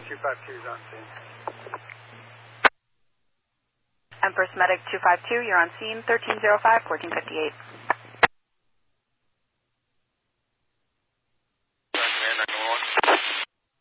252 is on scene. Empress Medic 252, you're on scene, 1305, 1458.